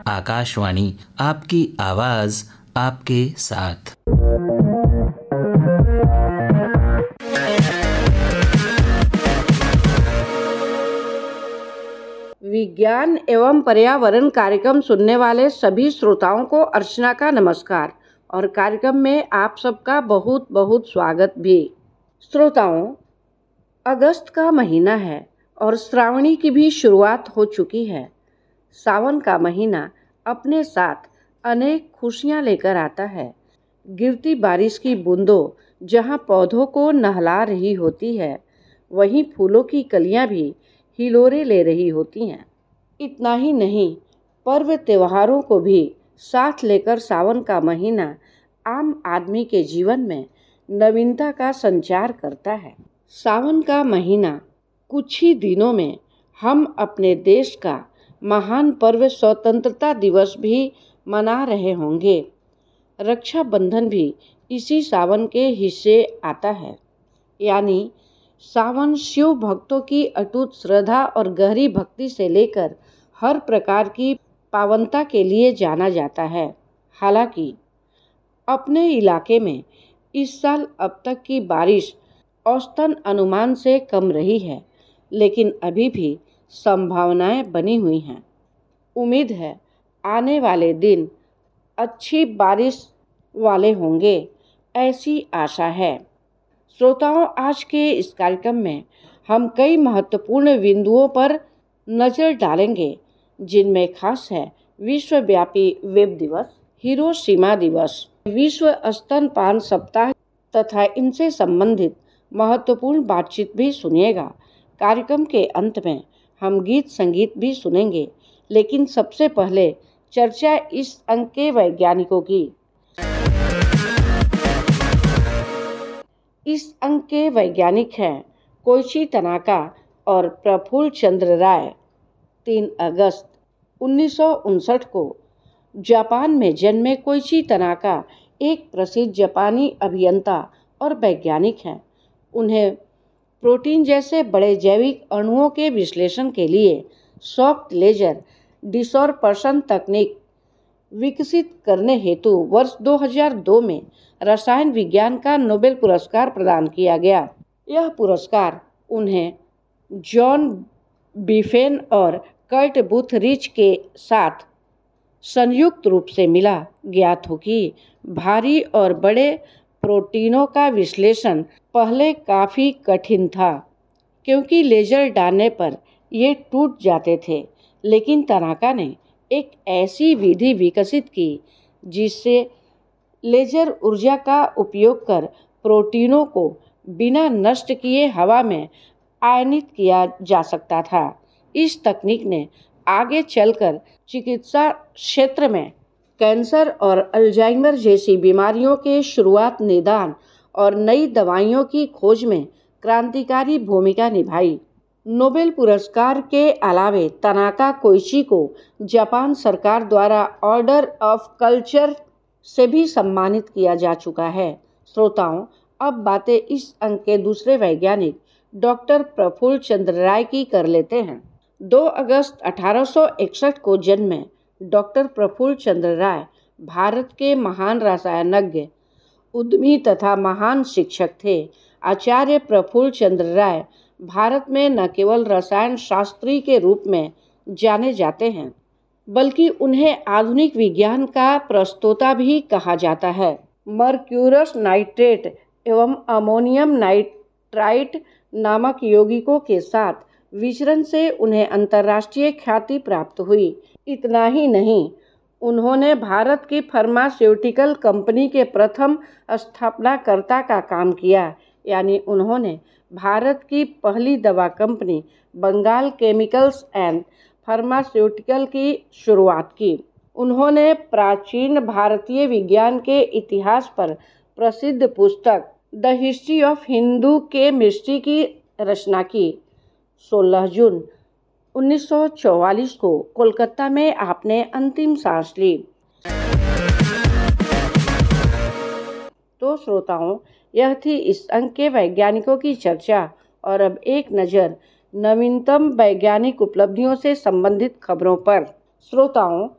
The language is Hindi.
आकाशवाणी, आपकी आवाज़ आपके साथ। विज्ञान एवं पर्यावरण कार्यक्रम सुनने वाले सभी श्रोताओं को अर्चना का नमस्कार और कार्यक्रम में आप सबका बहुत बहुत स्वागत भी। श्रोताओं, अगस्त का महीना है और श्रावणी की भी शुरुआत हो चुकी है। सावन का महीना अपने साथ अनेक खुशियाँ लेकर आता है। गिरती बारिश की बूंदों जहाँ पौधों को नहला रही होती है, वहीं फूलों की कलियाँ भी हिलोरे ले रही होती हैं। इतना ही नहीं, पर्व त्योहारों को भी साथ लेकर सावन का महीना आम आदमी के जीवन में नवीनता का संचार करता है। सावन का महीना कुछ ही दिनों में हम अपने देश का महान पर्व स्वतंत्रता दिवस भी मना रहे होंगे। रक्षाबंधन भी इसी सावन के हिस्से आता है। यानी सावन शिव भक्तों की अटूट श्रद्धा और गहरी भक्ति से लेकर हर प्रकार की पावनता के लिए जाना जाता है। हालांकि अपने इलाके में इस साल अब तक की बारिश औसतन अनुमान से कम रही है, लेकिन अभी भी संभावनाएं बनी हुई हैं। उम्मीद है आने वाले दिन अच्छी बारिश वाले होंगे, ऐसी आशा है। श्रोताओं, आज के इस कार्यक्रम में हम कई महत्वपूर्ण बिंदुओं पर नज़र डालेंगे, जिनमें खास है विश्वव्यापी वेब दिवस, हिरोशिमा दिवस, विश्व स्तनपान सप्ताह तथा इनसे संबंधित महत्वपूर्ण बातचीत भी सुनिएगा। कार्यक्रम के अंत में हम गीत संगीत भी सुनेंगे, लेकिन सबसे पहले चर्चा इस अंक के वैज्ञानिकों की। इस अंक के वैज्ञानिक हैं कोइची तनाका और प्रफुल्ल चंद्र राय। 3 अगस्त 1959 को जापान में जन्मे कोइची तनाका एक प्रसिद्ध जापानी अभियंता और वैज्ञानिक हैं। उन्हें प्रोटीन जैसे बड़े जैविक अणुओं के विश्लेषण के लिए सॉफ्ट लेजर डिसॉर्पशन तकनीक विकसित करने हेतु वर्ष 2002 में रसायन विज्ञान का नोबेल पुरस्कार प्रदान किया गया। यह पुरस्कार उन्हें जॉन बिफेन और कर्ट बूथरिच के साथ संयुक्त रूप से मिला। ज्ञात हो कि भारी और बड़े प्रोटीनों का विश्लेषण पहले काफ़ी कठिन था, क्योंकि लेजर डालने पर ये टूट जाते थे। लेकिन तनाका ने एक ऐसी विधि विकसित की जिससे लेजर ऊर्जा का उपयोग कर प्रोटीनों को बिना नष्ट किए हवा में आयनित किया जा सकता था। इस तकनीक ने आगे चलकर चिकित्सा क्षेत्र में कैंसर और अल्जाइमर जैसी बीमारियों के शुरुआत, निदान और नई दवाइयों की खोज में क्रांतिकारी भूमिका निभाई। नोबेल पुरस्कार के अलावे तनाका कोइची को जापान सरकार द्वारा ऑर्डर ऑफ कल्चर से भी सम्मानित किया जा चुका है। श्रोताओं, अब बातें इस अंक के दूसरे वैज्ञानिक डॉक्टर प्रफुल्ल चंद्र राय की कर लेते हैं। 2 अगस्त 1861 को जन्मे डॉक्टर प्रफुल्ल चंद्र राय भारत के महान रसायनज्ञ, उद्यमी तथा महान शिक्षक थे। आचार्य प्रफुल्ल चंद्र राय भारत में न केवल रसायन शास्त्री के रूप में जाने जाते हैं, बल्कि उन्हें आधुनिक विज्ञान का प्रस्तोता भी कहा जाता है। मर्क्यूरस नाइट्रेट एवं अमोनियम नाइट्राइट नामक यौगिकों के साथ विचरण से उन्हें अंतर्राष्ट्रीय ख्याति प्राप्त हुई। इतना ही नहीं, उन्होंने भारत की फार्मास्यूटिकल कंपनी के प्रथम स्थापनाकर्ता का काम किया। यानी उन्होंने भारत की पहली दवा company Bengal chemicals and pharmaceutical की शुरुआत की। उन्होंने प्राचीन भारतीय विज्ञान के इतिहास पर प्रसिद्ध पुस्तक the history of Hindu chemistry की रचना की। 16 जून 1944 को कोलकाता में आपने अंतिम सांस ली। तो श्रोताओं, यह थी इस अंक के वैज्ञानिकों की चर्चा। और अब एक नज़र नवीनतम वैज्ञानिक उपलब्धियों से संबंधित खबरों पर। श्रोताओं,